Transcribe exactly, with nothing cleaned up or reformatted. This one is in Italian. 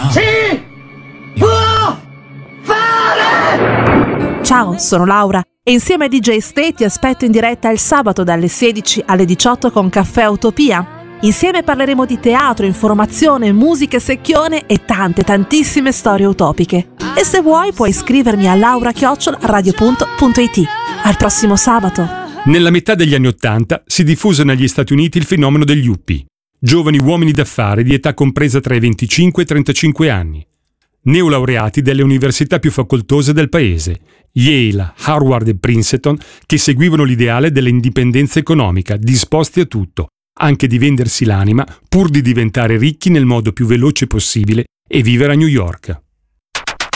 Si può fare! Ciao, sono Laura e insieme a D J Ste ti aspetto in diretta il sabato dalle sedici alle diciotto con Caffè Utopia. Insieme parleremo di teatro, informazione, musica, secchione e tante, tantissime storie utopiche. E se vuoi puoi iscrivermi a laura chiocciola radio punto it. Al prossimo sabato! Nella metà degli anni Ottanta si diffuse negli Stati Uniti il fenomeno degli yuppie, giovani uomini d'affari di età compresa tra i venticinque e i trentacinque anni, neolaureati delle università più facoltose del paese, Yale, Harvard e Princeton, che seguivano l'ideale dell'indipendenza economica, disposti a tutto, anche di vendersi l'anima pur di diventare ricchi nel modo più veloce possibile e vivere a New York.